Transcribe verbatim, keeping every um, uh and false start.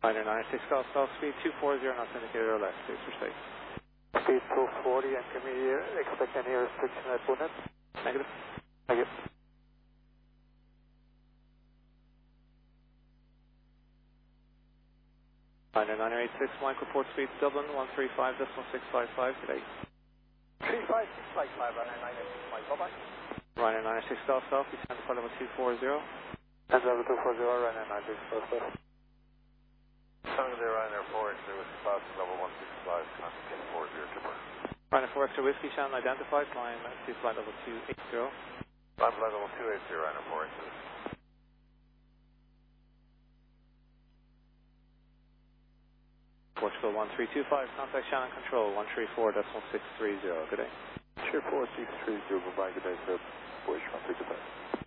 Liner nine six Golf Golf, speed two forty, knots indicator left, please for space. Speed two forty, and can we expect any restriction at Boonet? Negative. Negative. Liner nine eight six, Mike, report speed Dublin, one three five point six five five, today. three five six five five, Ryanair nine eight six, Mike, bye-bye. Ryanair nine six Golf Golf, we stand for level two forty. And level two forty, Ryanair nine six Golf Golf. Seven there, Ryanair four X-ray with class level one six five, contact four zero Tripper. Ryanair four Extra Whiskey, channel identified, flying to flight level two eighty. Flight level two eighty, Ryanair four X-ray. Portugal one three two five, contact Shannon Control one three four point six three zero, good day. Sure four six three zero, goodbye, good day, sir. Bush one three two five.